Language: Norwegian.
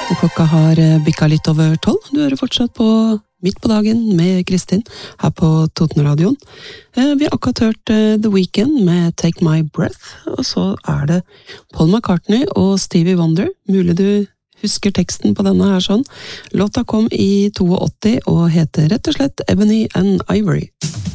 Og klokka har bikket litt over 12. Du hører fortsatt på Midt på dagen med Kristin her på Totenradion. Vi har akkurat hørt The Weeknd med Take My Breath, og så det Paul McCartney og Stevie Wonder. Mulig du husker teksten på denne her sånn. Låta kom i 82 og heter rett og slett Ebony and Ivory.